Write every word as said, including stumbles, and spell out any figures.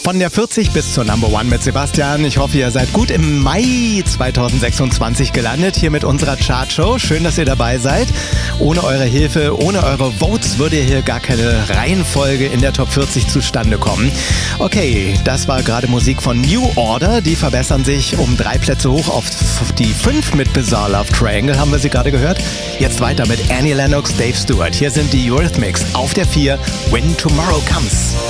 Von der vierzig bis zur Number One mit Sebastian. Ich hoffe, ihr seid gut im Mai zweitausendsechsundzwanzig gelandet, hier mit unserer Chartshow. Schön, dass ihr dabei seid. Ohne eure Hilfe, ohne eure Votes würde hier gar keine Reihenfolge in der Top vierzig zustande kommen. Okay, das war gerade Musik von New Order. Die verbessern sich um drei Plätze hoch auf die fünf mit Bizarre Love Triangle, haben wir sie gerade gehört. Jetzt weiter mit Annie Lennox, Dave Stewart. Hier sind die Eurythmics auf der vier, When Tomorrow Comes.